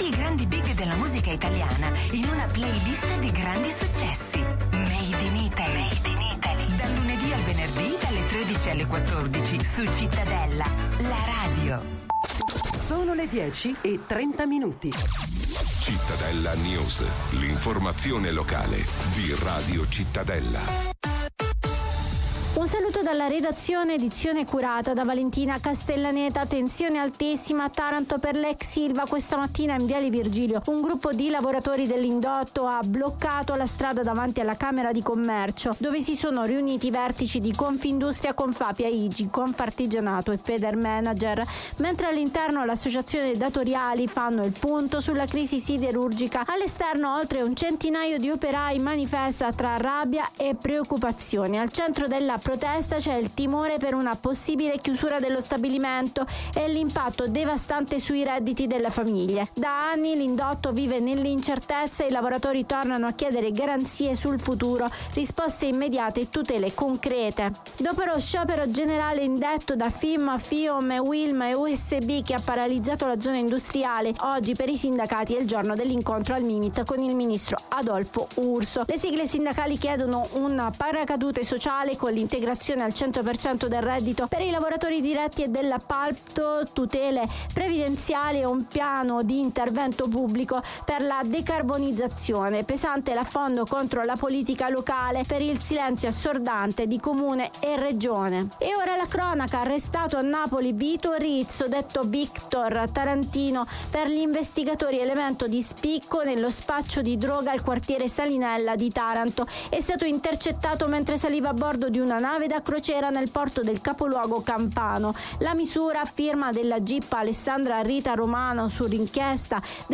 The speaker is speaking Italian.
i grandi big della musica italiana in una playlist di grandi successi. Made in Italy. Dal lunedì al venerdì dalle 13 alle 14 su Cittadella, la radio. Sono le 10:30. Cittadella News, l'informazione locale di Radio Cittadella. Un saluto dalla redazione, edizione curata da Valentina Castellaneta. Tensione altissima a Taranto per l'ex Ilva. Questa mattina in Viale Virgilio un gruppo di lavoratori dell'indotto ha bloccato la strada davanti alla Camera di Commercio, dove si sono riuniti i vertici di Confindustria, Confapia, IGI, Confartigianato e Federmanager, mentre all'interno l'associazione datoriali fanno il punto sulla crisi siderurgica. All'esterno oltre un centinaio di operai manifesta tra rabbia e preoccupazione. Al centro della protesta c'è il timore per una possibile chiusura dello stabilimento e l'impatto devastante sui redditi delle famiglie. Da anni l'indotto vive nell'incertezza e i lavoratori tornano a chiedere garanzie sul futuro, risposte immediate e tutele concrete. Dopo lo sciopero generale indetto da FIM, FIOM, Wilm e USB che ha paralizzato la zona industriale, oggi per i sindacati è il giorno dell'incontro al Mimit con il ministro Adolfo Urso. Le sigle sindacali chiedono un paracadute sociale con l'integrazione al 100% del reddito per i lavoratori diretti e dell'appalto, tutele previdenziali e un piano di intervento pubblico per la decarbonizzazione. Pesante l'affondo contro la politica locale per il silenzio assordante di comune e regione. E ora la cronaca: arrestato a Napoli Vito Rizzo, detto Victor Tarantino, per gli investigatori elemento di spicco nello spaccio di droga al quartiere Salinella di Taranto. È stato intercettato mentre saliva a bordo di una nave da crociera nel porto del capoluogo campano. La misura, firma della GIP Alessandra Rita Romano su richiesta